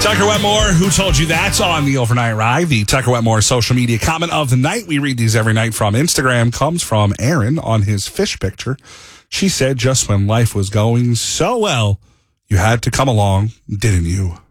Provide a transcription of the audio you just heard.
Tucker Wetmore, who told you that on the Overnight Ride? The Tucker Wetmore social media comment of the night. We read these every night from Instagram. Comes from Aaron on his fish picture. She said, just when life was going so well, you had to come along, didn't you?